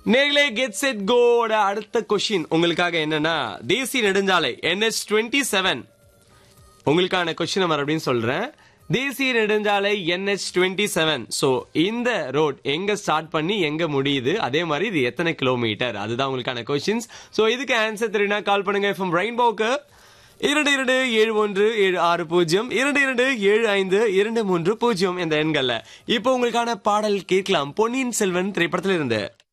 நேர்களே get set கோட அடுத்த கொஸ்டின் உங்களுக்காக என்னன்னா தேசிய நெடுஞ்சாலை NH27 உங்களுக்கான கொஸ்டின் மறுபடியும் சொல்றேன். தேசிய நெடுஞ்சாலை NH27. சோ இந்த ரோட் எங்க ஸ்டார்ட் பண்ணி எங்க முடியுது, அதே மாதிரி இது எத்தனை கிலோமீட்டர், அதுதான் உங்களுக்கான கொஸ்டின்ஸ். சோ இதுக்கு ஆன்சர் தெரியும்னா கால் பண்ணுங்க எஃப்எம் ரெயின்போக்கு 227160 227523 என்ற எண்கள்ல. இப்போ உங்களுக்கான பாடல் கேட்கலாம் பொன்னியின் செல்வன் திரைப்படத்திலிருந்து.